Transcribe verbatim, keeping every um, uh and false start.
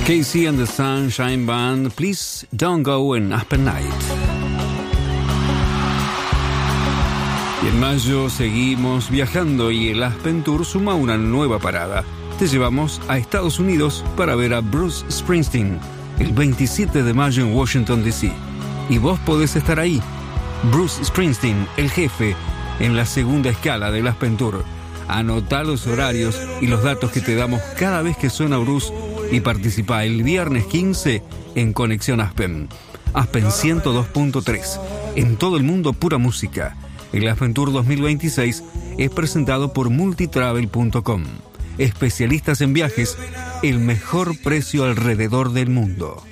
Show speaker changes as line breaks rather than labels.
Casey and the Sunshine Band, Please Don't Go en Aspen Night. Y en mayo seguimos viajando y el Aspen Tour suma una nueva parada. Te llevamos a Estados Unidos para ver a Bruce Springsteen el veintisiete de mayo en Washington, D C Y vos podés estar ahí. Bruce Springsteen, el jefe, en la segunda escala del Aspen Tour. Anotá los horarios y los datos que te damos cada vez que suena Bruce y participa el viernes quince en Conexión Aspen. Aspen ciento dos punto tres. En todo el mundo, pura música. El Aspen Tour dos mil veintiséis es presentado por multitravel punto com. Especialistas en viajes, el mejor precio alrededor del mundo.